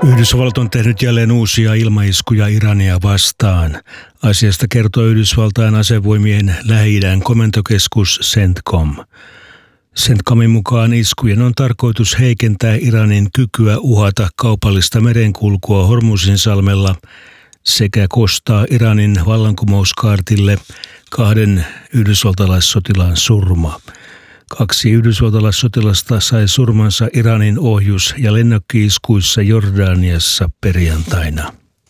Yhdysvallat on tehnyt jälleen uusia ilmaiskuja Irania vastaan. Asiasta kertoo Yhdysvaltain asevoimien Lähi-idän komentokeskus CENTCOM. CENTCOMin mukaan iskujen on tarkoitus heikentää Iranin kykyä uhata kaupallista merenkulkua Hormuzinsalmella sekä kostaa Iranin vallankumouskaartille 2 yhdysvaltalaissotilaan surma. 2 yhdysvaltalaissotilasta sai surmansa Iranin ohjus- ja lennokki-iskuissa Jordaniassa perjantaina.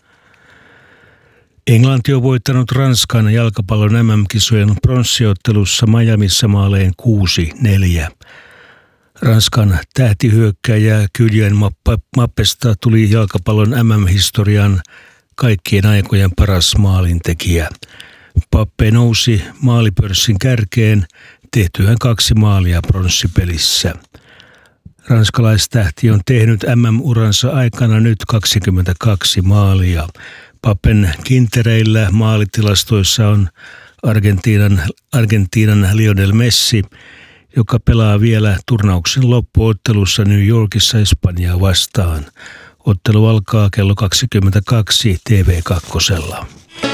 Englanti on voittanut Ranskan jalkapallon MM-kisojen pronssiottelussa Miamissa maalein 6-4. Ranskan tähtihyökkääjä Kylian Mbappésta tuli jalkapallon MM-historian kaikkien aikojen paras maalintekijä. Mbappé nousi maalipörssin kärkeen tehtyään 2 maalia pronssipelissä. Ranskalaistähti on tehnyt MM-uransa aikana nyt 22 maalia. Mbappén kintereillä maalitilastoissa on Argentiinan Lionel Messi, joka pelaa vielä turnauksen loppuottelussa New Yorkissa Espanjaa vastaan. Ottelu alkaa kello 22 TV2.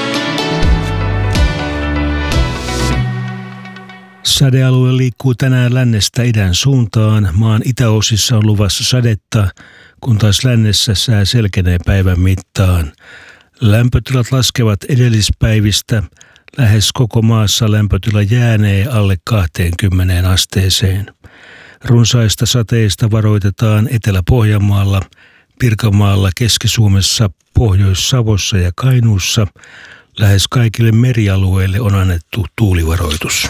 Sadealue liikkuu tänään lännestä idän suuntaan. Maan itäosissa on luvassa sadetta, kun taas lännessä sää selkenee päivän mittaan. Lämpötilat laskevat edellispäivistä. Lähes koko maassa lämpötila jäänee alle 20 asteeseen. Runsaista sateista varoitetaan Etelä-Pohjanmaalla, Pirkanmaalla, Keski-Suomessa, Pohjois-Savossa ja Kainuussa. Lähes kaikille merialueille on annettu tuulivaroitus.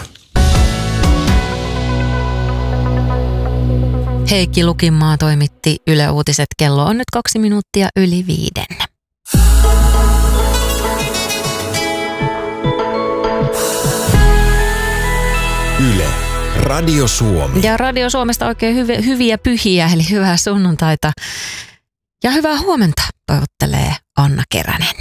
Heikki Lukinmaa toimitti Yle Uutiset. Kello on nyt 2 minuuttia yli 5. Yle, Radio Suomi. Ja Radio Suomesta oikein hyviä pyhiä, eli hyvää sunnuntaita. Ja hyvää huomenta toivottelee Anna Keränen.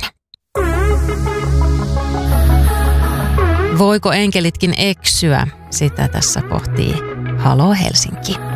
Voiko enkelitkin eksyä? Sitä tässä pohtii Halo Helsinki.